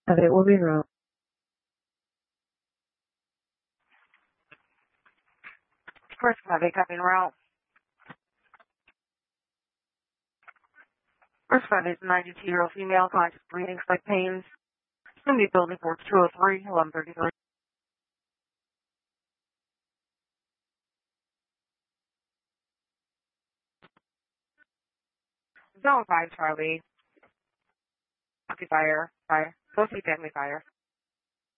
It will be route. First Friday coming route. First Friday is 92-year-old female, conscious breathing, slight pains. Assembly building for 203, 1133. Zone 5, Charlie. Occupier, fire. Proceed family fire.